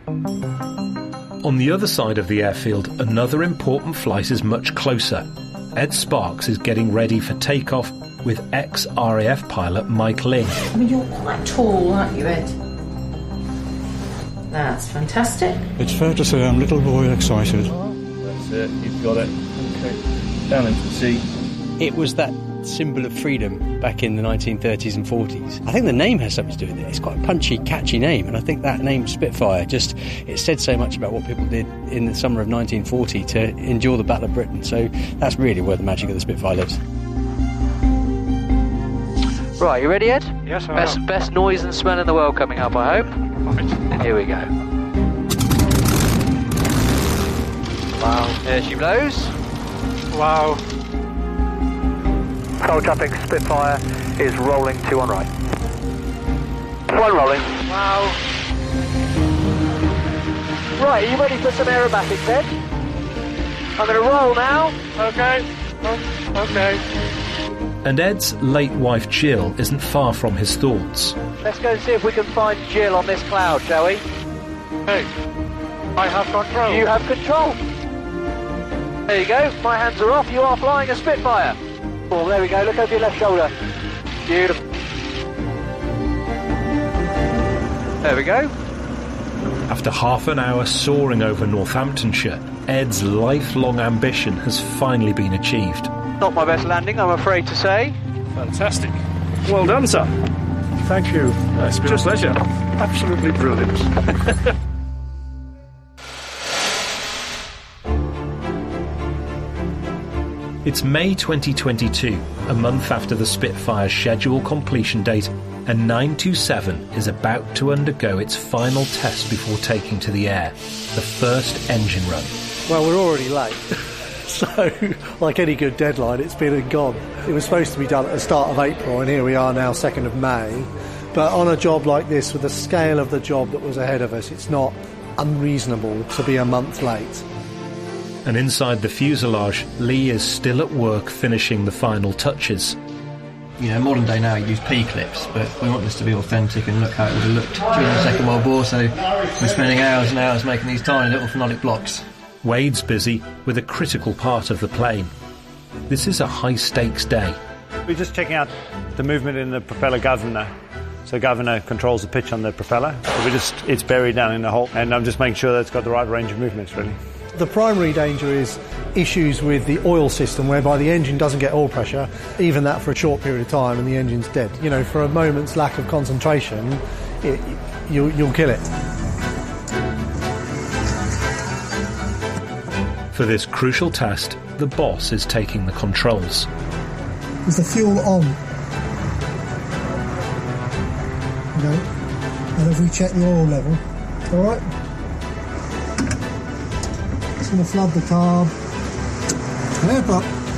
On the other side of the airfield, another important flight is much closer. Ed Sparks is getting ready for takeoff with ex-RAF pilot Mike Ling. I mean, you're quite tall, aren't you, Ed? That's fantastic. It's fair to say I'm a little boy excited. That's it, you've got it. Okay, down into the seat. It was that symbol of freedom back in the 1930s and 40s. I think the name has something to do with it. It's quite a punchy, catchy name, and I think that name Spitfire it said so much about what people did in the summer of 1940 to endure the Battle of Britain. So that's really where the magic of the Spitfire lives. Right, you ready, Ed? Yes, I am. Best noise and smell in the world coming up, I hope. Right. Here we go. Wow, there she blows. Wow. Control traffic, Spitfire is rolling 2 on right. 1 rolling. Wow. Right, are you ready for some aerobatics, Ed? I'm going to roll now. Okay. Okay. And Ed's late wife Jill isn't far from his thoughts. Let's go and see if we can find Jill on this cloud, shall we? Hey, I have control. You have control. There you go. My hands are off. You are flying a Spitfire. Oh, there we go. Look over your left shoulder. Beautiful. There we go. After half an hour soaring over Northamptonshire, Ed's lifelong ambition has finally been achieved. Not my best landing, I'm afraid to say. Fantastic. Well done, sir. Thank you. It's been a pleasure. Absolutely brilliant. It's May 2022, a month after the Spitfire's scheduled completion date, and 927 is about to undergo its final test before taking to the air, the first engine run. Well, we're already late. So, like any good deadline, it's been and gone. It was supposed to be done at the start of April, and here we are now, 2nd of May. But on a job like this, with the scale of the job that was ahead of us, it's not unreasonable to be a month late. And inside the fuselage, Lee is still at work finishing the final touches. You know, modern day now you use P-clips, but we want this to be authentic and look how it would have looked during the Second World War, so we're spending hours and hours making these tiny little phenolic blocks. Wade's busy with a critical part of the plane. This is a high-stakes day. We're just checking out the movement in the propeller governor. So governor controls the pitch on the propeller. So it's buried down in the hole, and I'm just making sure that it's got the right range of movements, really. The primary danger is issues with the oil system, whereby the engine doesn't get oil pressure, even that for a short period of time, and the engine's dead. You know, for a moment's lack of concentration, you'll kill it. For this crucial test, the boss is taking the controls. Is the fuel on? No. And have we checked the oil level? All right. Just going to flood the carb. Air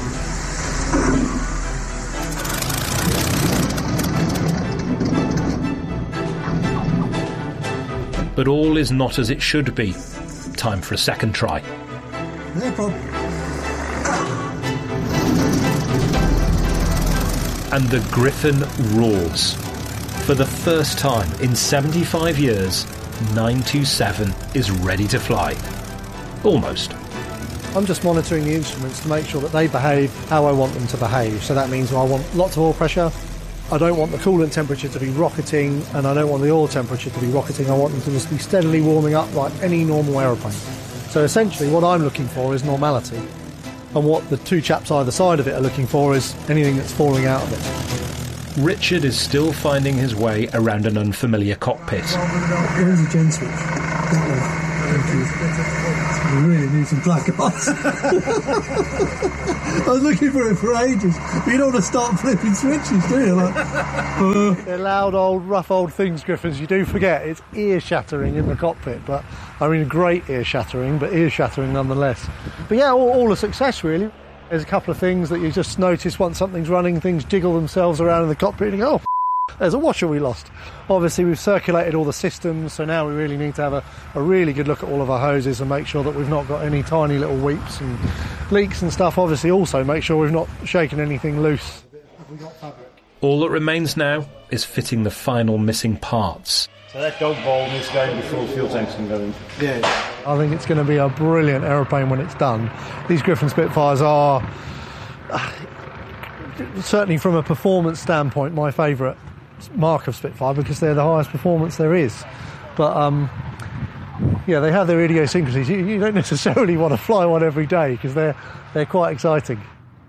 up. But all is not as it should be. Time for a second try. No problem. And the Griffon roars. For the first time in 75 years, 927 is ready to fly. Almost. I'm just monitoring the instruments to make sure that they behave how I want them to behave. So that means I want lots of oil pressure. I don't want the coolant temperature to be rocketing, and I don't want the oil temperature to be rocketing. I want them to just be steadily warming up like any normal aeroplane. So essentially what I'm looking for is normality. And what the two chaps either side of it are looking for is anything that's falling out of it. Richard is still finding his way around an unfamiliar cockpit. There is a gen switch. That way. Thank you. We really need some placards. I was looking for it for ages. You don't want to start flipping switches, do you? They're loud, old, rough old things, Griffins. You do forget it's ear-shattering in the cockpit, but I mean great ear-shattering, but ear-shattering nonetheless. But yeah, all a success really. There's a couple of things that you just notice once something's running, things jiggle themselves around in the cockpit and you go, oh, there's a washer we lost. Obviously we've circulated all the systems, so now we really need to have a really good look at all of our hoses and make sure that we've not got any tiny little weeps and leaks and stuff. Obviously also make sure we've not shaken anything loose. Have we got fabric? All that remains now is fitting the final missing parts. So that dog bowl needs going before fuel tanks can go in. Yeah. I think it's going to be a brilliant aeroplane when it's done. These Griffon Spitfires are, certainly from a performance standpoint, my favourite mark of Spitfire because they're the highest performance there is. But, yeah, they have their idiosyncrasies. You don't necessarily want to fly one every day because they're quite exciting.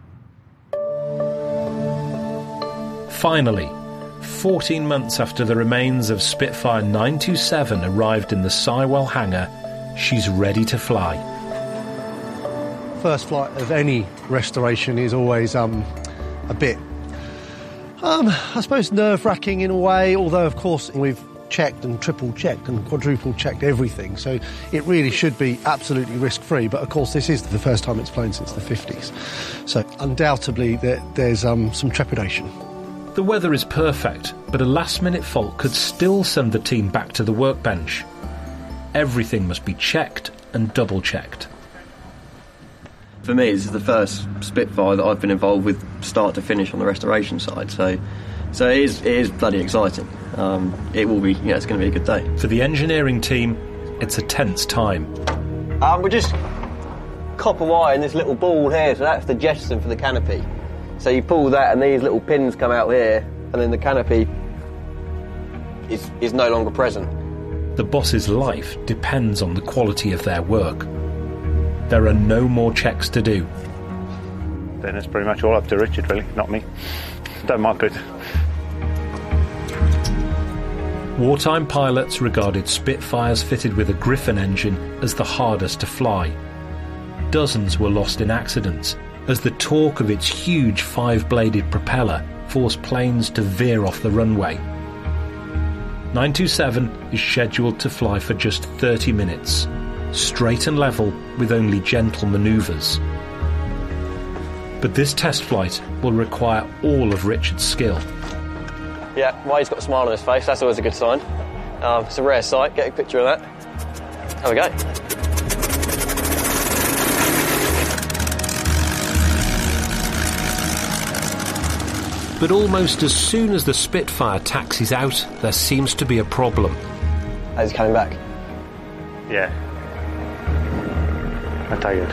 Finally, 14 months after the remains of Spitfire 927 arrived in the Sywell hangar, she's ready to fly. First flight of any restoration is always a bit, I suppose, nerve-wracking in a way, although, of course, we've checked and triple-checked and quadruple-checked everything, so it really should be absolutely risk-free, but, of course, this is the first time it's flown since the 50s, so undoubtedly there's some trepidation. The weather is perfect, but a last-minute fault could still send the team back to the workbench. Everything must be checked and double-checked. For me, this is the first Spitfire that I've been involved with start to finish on the restoration side, so it is bloody exciting. It will be, it's going to be a good day. For the engineering team, it's a tense time. We're just copper wire in this little ball here, so that's the jettison for the canopy. So you pull that and these little pins come out here, and then the canopy is no longer present. The boss's life depends on the quality of their work. There are no more checks to do. Then it's pretty much all up to Richard, really, not me. Don't mark it. Wartime pilots regarded Spitfires fitted with a Griffon engine as the hardest to fly. Dozens were lost in accidents, as the torque of its huge 5-bladed propeller forced planes to veer off the runway. 927 is scheduled to fly for just 30 minutes, straight and level with only gentle manoeuvres. But this test flight will require all of Richard's skill. Yeah, why he's got a smile on his face, that's always a good sign. It's a rare sight, get a picture of that. There we go. But almost as soon as the Spitfire taxis out, there seems to be a problem. How's he coming back? Yeah. I'm tired.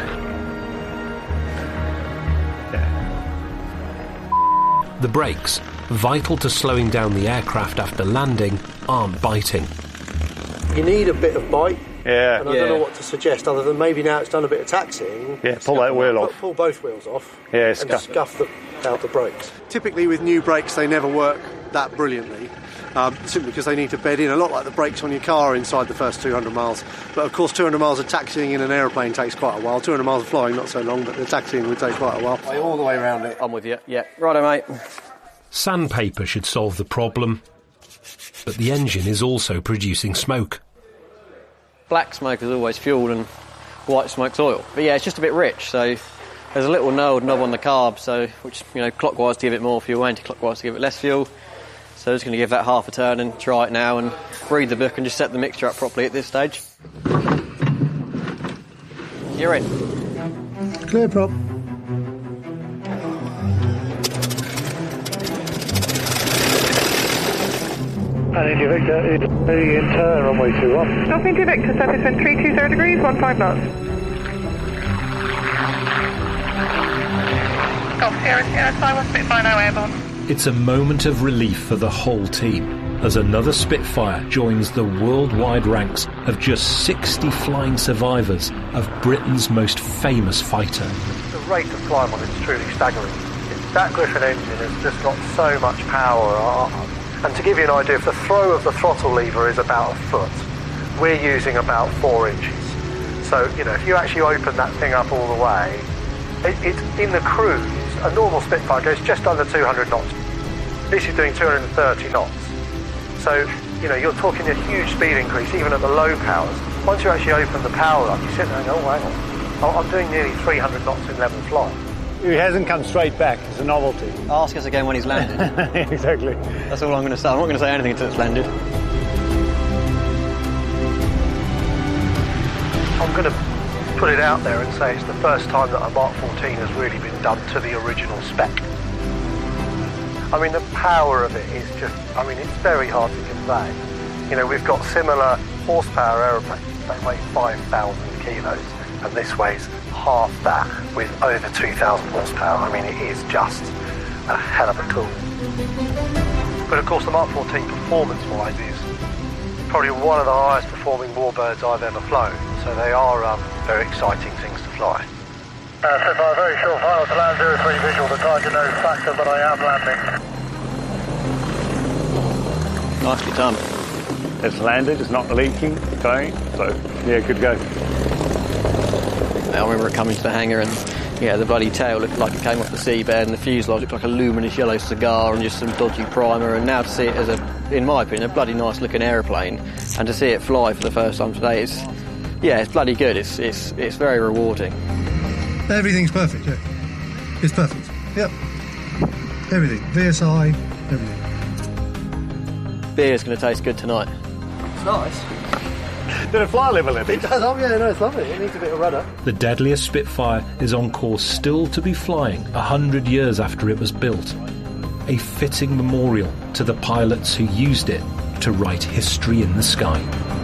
Yeah. The brakes, vital to slowing down the aircraft after landing, aren't biting. You need a bit of bite. Yeah. And I don't know what to suggest other than maybe now it's done a bit of taxing. Yeah, pull that wheel off. Pull both wheels off. Yeah, and scuff out the brakes. Typically with new brakes they never work that brilliantly, simply because they need to bed in, a lot like the brakes on your car inside the first 200 miles. But of course 200 miles of taxiing in an aeroplane takes quite a while. 200 miles of flying not so long, but the taxiing would take quite a while. All the way around it. I'm with you. Yeah. Righto, mate. Sandpaper should solve the problem, but the engine is also producing smoke. Black smoke is always fuel and white smoke's oil. But yeah, it's just a bit rich, so there's a little knob on the carb, so which, clockwise to give it more fuel, anti-clockwise to give it less fuel. So I'm just going to give that half a turn and try it now and read the book and just set the mixture up properly at this stage. You're in. Clear prop. And India Victor is in turn, runway 21. Stop India Victor, surface wind 320 degrees, 15 knots. Golf Sierra Sierra, Sywell Spitfire now airborne. It's a moment of relief for the whole team, as another Spitfire joins the worldwide ranks of just 60 flying survivors of Britain's most famous fighter. The rate of climb on it is truly staggering. That Griffon engine has just got so much power. And to give you an idea, if the throw of the throttle lever is about a foot, we're using about 4 inches. So, if you actually open that thing up all the way, it's in the cruise, a normal Spitfire goes just under 200 knots. This is doing 230 knots. So, you're talking a huge speed increase, even at the low powers. Once you actually open the power up, you sit there and go, oh, hang on, I'm doing nearly 300 knots in level flight. He hasn't come straight back. It's a novelty. Ask us again when he's landed. Exactly. That's all I'm going to say. I'm not going to say anything until it's landed. I'm going to put it out there and say it's the first time that a Mark 14 has really been done to the original spec. I mean, the power of it is just, I mean, it's very hard to convey. You know, we've got similar horsepower aeroplanes. They weigh 5,000 kilos, and this weighs half that with over 2,000 horsepower. I mean, it is just a hell of a tool. But of course, the Mark 14 performance-wise is probably one of the highest performing warbirds I've ever flown. So they are very exciting things to fly. Spitfire, very short final to land 03 visual, the target no factor, but I am landing. Nicely done. It's landed, it's not leaking, going, so yeah, good go. I remember it coming to the hangar and yeah, the bloody tail looked like it came off the seabed and the fuselage looked like a luminous yellow cigar and just some dodgy primer, and now to see it as in my opinion, a bloody nice looking aeroplane and to see it fly for the first time today, it's bloody good. It's very rewarding. Everything's perfect, yeah. It's perfect. Yep. Everything. VSI, everything. Beer's going to taste good tonight. It's nice. Did it fly a little bit? It does, oh yeah, no, it's lovely. It needs a bit of rudder. The deadliest Spitfire is on course still to be flying 100 years after it was built. A fitting memorial to the pilots who used it to write history in the sky.